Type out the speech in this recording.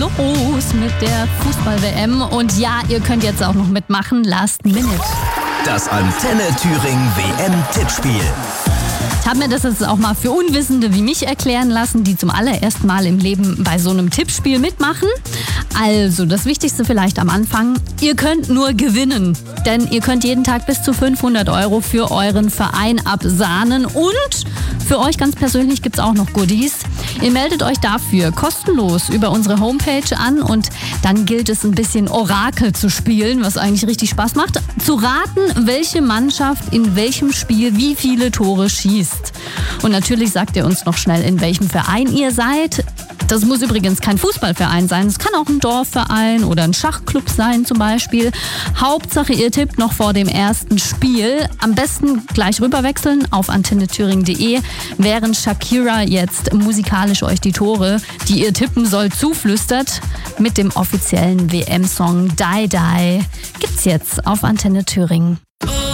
los mit der Fußball-WM. Und ja, ihr könnt jetzt auch noch mitmachen. Last Minute. Das Antenne Thüringen WM-Tippspiel. Ich habe mir das jetzt auch mal für Unwissende wie mich erklären lassen, die zum allerersten Mal im Leben bei so einem Tippspiel mitmachen. Also, das Wichtigste vielleicht am Anfang, ihr könnt nur gewinnen. Denn ihr könnt jeden Tag bis zu 500 € für euren Verein absahnen. Und für euch ganz persönlich gibt es auch noch Goodies. Ihr meldet euch dafür kostenlos über unsere Homepage an und dann gilt es ein bisschen Orakel zu spielen, was eigentlich richtig Spaß macht. Zu raten, welche Mannschaft in welchem Spiel wie viele Tore schießt. Und natürlich sagt ihr uns noch schnell, in welchem Verein ihr seid. Das muss übrigens kein Fußballverein sein. Es kann auch ein Dorfverein oder ein Schachclub sein zum Beispiel. Hauptsache, ihr tippt noch vor dem ersten Spiel. Am besten gleich rüberwechseln auf antennethüringen.de, während Shakira jetzt musikalisch euch die Tore, die ihr tippen sollt, zuflüstert. Mit dem offiziellen WM-Song Die Die gibt's jetzt auf Antenne Thüringen.